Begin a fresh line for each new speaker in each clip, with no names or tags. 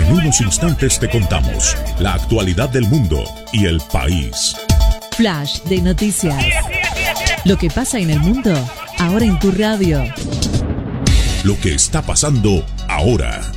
En unos instantes te contamos la actualidad del mundo y el país.
Flash de noticias. Lo que pasa en el mundo, ahora en tu radio.
Lo que está pasando ahora.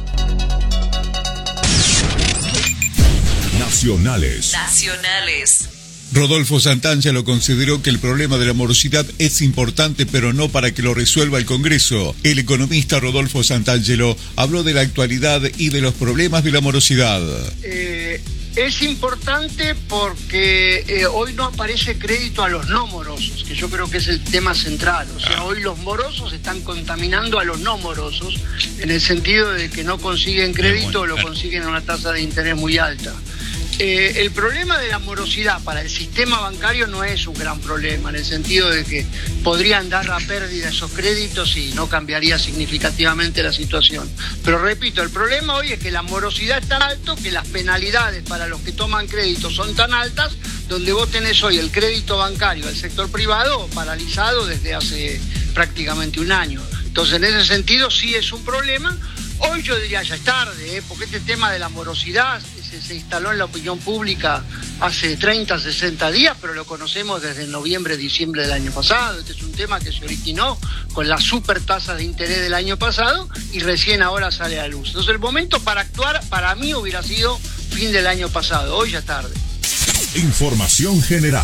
Nacionales.
Rodolfo Santangelo consideró que el problema de la morosidad es importante, pero no para que lo resuelva el Congreso. El economista Rodolfo Santangelo habló de la actualidad y de los problemas de la morosidad.
Es importante porque hoy no aparece crédito a los no morosos, que yo creo que es el tema central. O sea, hoy los morosos están contaminando a los no morosos, en el sentido de que no consiguen crédito o lo consiguen a una tasa de interés muy alta. El problema de la morosidad para el sistema bancario no es un gran problema, en el sentido de que podrían dar a pérdida esos créditos y no cambiaría significativamente la situación. Pero repito, el problema hoy es que la morosidad es tan alto que las penalidades para los que toman créditos son tan altas, donde vos tenés hoy el crédito bancario del sector privado paralizado desde hace prácticamente un año. Entonces, en ese sentido sí es un problema. Hoy yo diría ya es tarde, porque este tema de la morosidad se instaló en la opinión pública hace 30, 60 días, pero lo conocemos desde noviembre, diciembre del año pasado. Este es un tema que se originó con la super tasa de interés del año pasado y recién ahora sale a la luz. Entonces el momento para actuar para mí hubiera sido fin del año pasado, hoy ya es tarde.
Información general.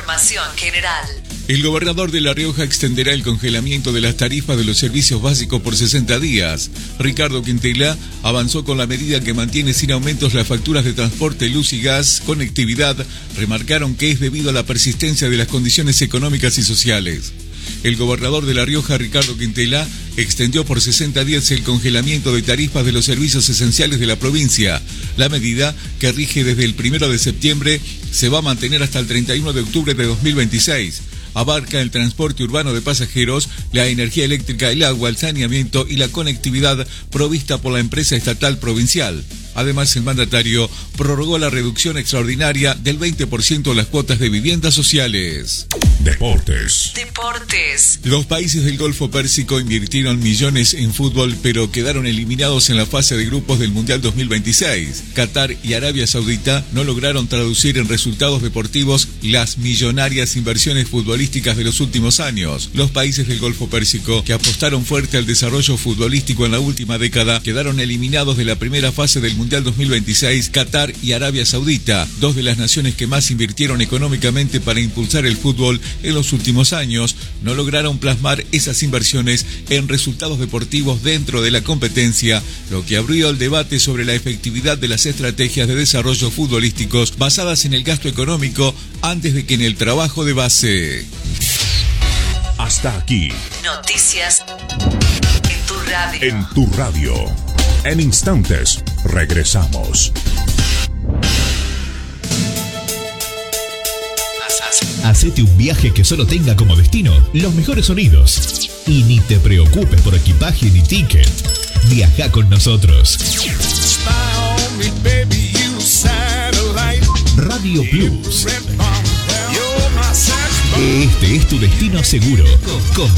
El gobernador de La Rioja extenderá el congelamiento de las tarifas de los servicios básicos por 60 días. Ricardo Quintela avanzó con la medida que mantiene sin aumentos las facturas de transporte, luz y gas, conectividad. Remarcaron que es debido a la persistencia de las condiciones económicas y sociales. El gobernador de La Rioja, Ricardo Quintela, extendió por 60 días el congelamiento de tarifas de los servicios esenciales de la provincia. La medida, que rige desde el 1 de septiembre, se va a mantener hasta el 31 de octubre de 2026. Abarca el transporte urbano de pasajeros, la energía eléctrica, el agua, el saneamiento y la conectividad provista por la empresa estatal provincial. Además, el mandatario prorrogó la reducción extraordinaria del 20% de las cuotas de viviendas sociales.
Deportes.
Los países del Golfo Pérsico invirtieron millones en fútbol, pero quedaron eliminados en la fase de grupos del Mundial 2026. Qatar y Arabia Saudita no lograron traducir en resultados deportivos las millonarias inversiones futbolísticas de los últimos años. Los países del Golfo Pérsico, que apostaron fuerte al desarrollo futbolístico en la última década, quedaron eliminados de la primera fase del Mundial 2026. Qatar y Arabia Saudita, dos de las naciones que más invirtieron económicamente para impulsar el fútbol en los últimos años, no lograron plasmar esas inversiones en resultados deportivos dentro de la competencia, lo que abrió el debate sobre la efectividad de las estrategias de desarrollo futbolísticos basadas en el gasto económico antes de que en el trabajo de base.
Hasta aquí.
Noticias
En tu radio. En instantes, regresamos.
Hacete un viaje que solo tenga como destino los mejores sonidos. Y ni te preocupes por equipaje ni ticket. Viaja con nosotros. Radio Plus. Este es tu destino seguro.